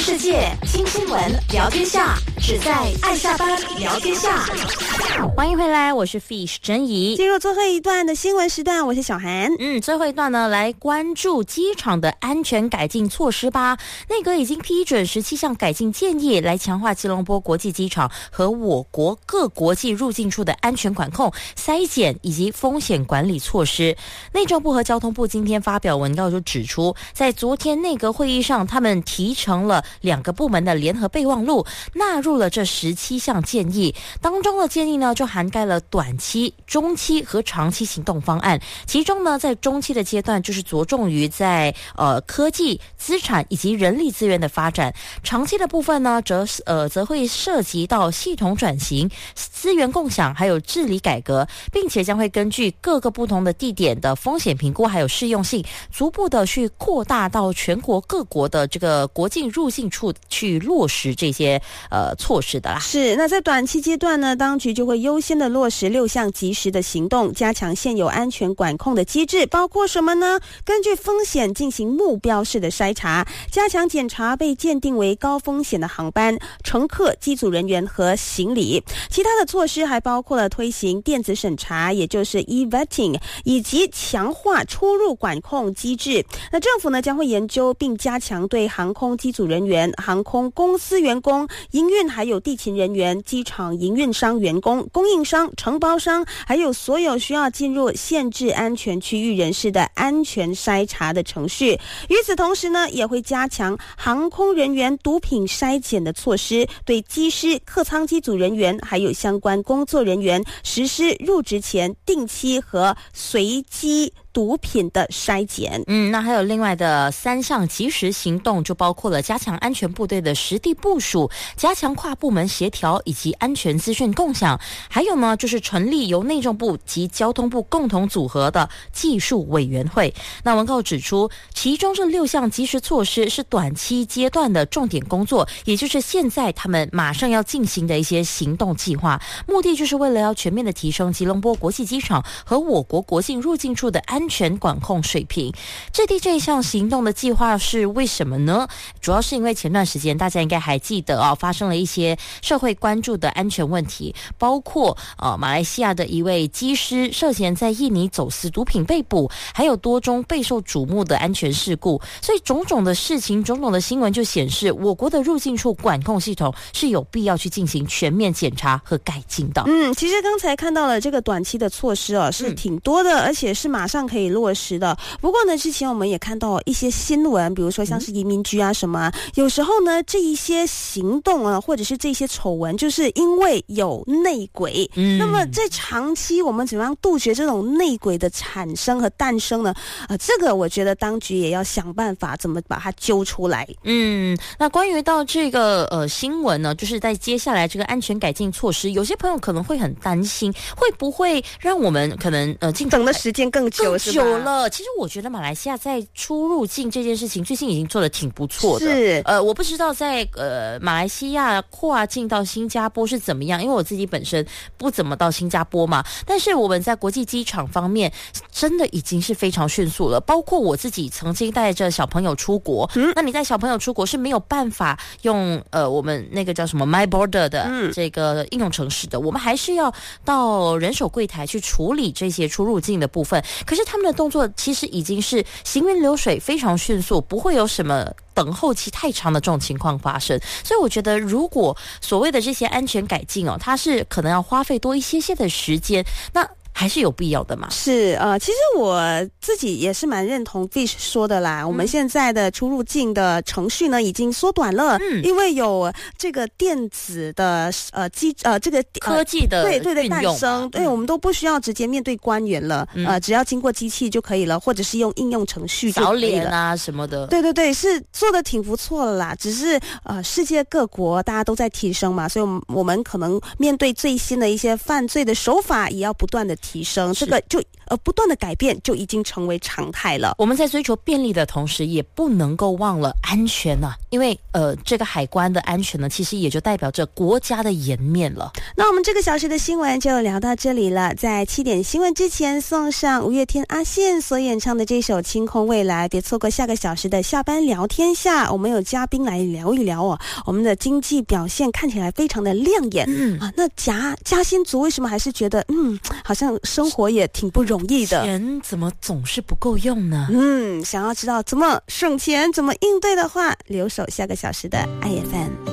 世界，听新闻，聊天下，只在爱下班聊天下。 欢迎回来，我是 Fish 珍怡。 进入最后一段的新闻时段，我是小涵。 最后一段呢，来关注机场的安全改进措施吧。内阁已经批准17项改进建议，来强化吉隆坡国际机场和我国各国际入境处的安全管控、筛检以及风险管理措施。内政部和交通部今天发表文告就指出，在昨天内阁会议上，他们提成了2个部门的联合备忘录，纳入了这17项建议。当中的建议呢，就涵盖了短期、中期和长期行动方案。其中呢，在中期的阶段，就是着重于在科技、资产以及人力资源的发展；长期的部分呢，则会涉及到系统转型、资源共享还有治理改革，并且将会根据各个不同的地点的风险评估还有适用性，逐步的去扩大到全国各国的这个国境入境处去落实这些措施的啦。 是，那在短期阶段呢，当局就会优先的落实6项及时的行动，加强现有安全管控的机制，包括什么呢？根据风险进行目标式的筛查，加强检查被鉴定为高风险的航班、乘客、机组人员和行李。其他的措施还包括了推行电子审查，也就是 e-vetting， 以及强化出入管控机制。那政府呢，将会研究并加强对航空机组人员、航空公司员工、营运还有地勤人员、机场营运商员工、供应商、承包商，还有所有需要进入限制安全区域人士的安全筛查的程序。与此同时呢，也会加强航空人员毒品筛检的措施，对机师、客舱机组人员还有相关工作人员实施入职前定期和随机毒品的筛检。 那还有另外的3项及时行动，就包括了加强安全部队的实地部署，加强跨部门协调以及安全资讯共享，还有呢，就是成立由内政部及交通部共同组合的技术委员会。那文告指出，其中这6项及时措施是短期阶段的重点工作，也就是现在他们马上要进行的一些行动计划，目的就是为了要全面的提升吉隆坡国际机场和我国国境入境处的安全管控水平。制定这一项行动的计划是为什么呢？主要是因为前段时间大家应该还记得发生了一些社会关注的安全问题，包括马来西亚的一位机师涉嫌在印尼走私毒品被捕，还有多宗备受瞩目的安全事故。所以种种的事情、种种的新闻就显示，我国的入境处管控系统是有必要去进行全面检查和改进的。 其实刚才看到了这个短期的措施是挺多的，而且是马上可以落实的。不过呢，之前我们也看到一些新闻，比如说像是移民局啊什么，有时候呢这一些行动啊，或者是这些丑闻，就是因为有内鬼。那么在长期我们怎么样杜绝这种内鬼的产生和诞生呢？这个我觉得当局也要想办法怎么把它揪出来。 那关于到这个新闻呢，就是在接下来这个安全改进措施，有些朋友可能会很担心，会不会让我们可能等的时间更久了。其实我觉得马来西亚在出入境这件事情最近已经做得挺不错的。 是我不知道在马来西亚跨境到新加坡是怎么样，因为我自己本身不怎么到新加坡嘛。但是我们在国际机场方面真的已经是非常迅速了，包括我自己曾经带着小朋友出国，那你带小朋友出国是没有办法用我们那个叫什么 My Border 的这个应用程式的，我们还是要到人手柜台去处理这些出入境的部分。可是他们的动作其实已经是行云流水，非常迅速，不会有什么等候期太长的这种情况发生。所以我觉得如果所谓的这些安全改进它是可能要花费多一些的时间，那还是有必要的嘛。 是其实我自己也是蛮认同 Fish 说的啦。我们现在的出入境的程序呢已经缩短了，因为有这个电子的这个科技的对诞生，对我们都不需要直接面对官员了，只要经过机器就可以了，或者是用应用程序就可以了， 扫脸啊什么的。 对，是做的挺不错了啦。只是世界各国大家都在提升嘛，所以我们可能面对最新的一些犯罪的手法也要不断的提升，这个就不断的改变就已经成为常态了。 我们在追求便利的同时，也不能够忘了安全啊，因为这个海关的安全呢，其实也就代表着国家的颜面了。 那我们这个小时的新闻就聊到这里了。在7点新闻之前，送上五月天阿信所演唱的这首《清空未来》，别错过下个小时的下班聊天下。我们有嘉宾来聊一聊我们的经济表现看起来非常的亮眼。那嘉兴族为什么还是觉得好像生活也挺不容易的？ 钱怎么总是不够用呢？ 想要知道怎么省钱怎么应对的话，留守下个小时的IFM。